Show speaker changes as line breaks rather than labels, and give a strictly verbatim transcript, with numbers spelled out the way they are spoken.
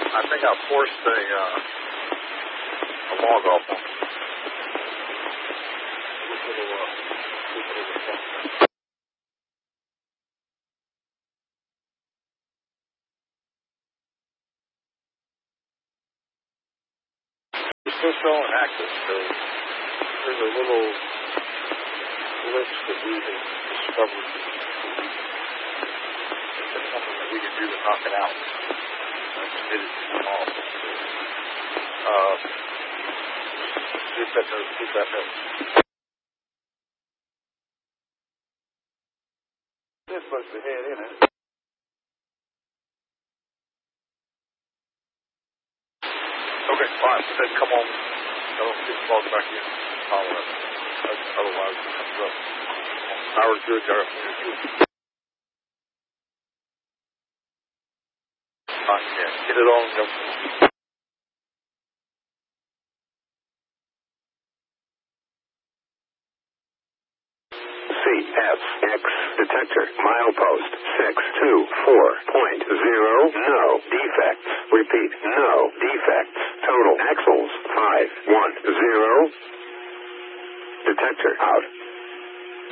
I think I forced a, uh, a log off on it. This little, uh, this little response. It's still showing active, so there's a little glitch that we have discovered. It's something that we can do to knock it out. It's committed to come off. Uh, see if that does, see if that helps. It's supposed to head in it. Okay, fine. Then come on. Don't get log back in. Follow it. Otherwise, it comes up. Power's good. Jarvis is good. Fine. Yeah. Get it on. Go.
C F X detector milepost six two four point zero. No defects. Repeat. No defects. Total axles five one zero. Detector out.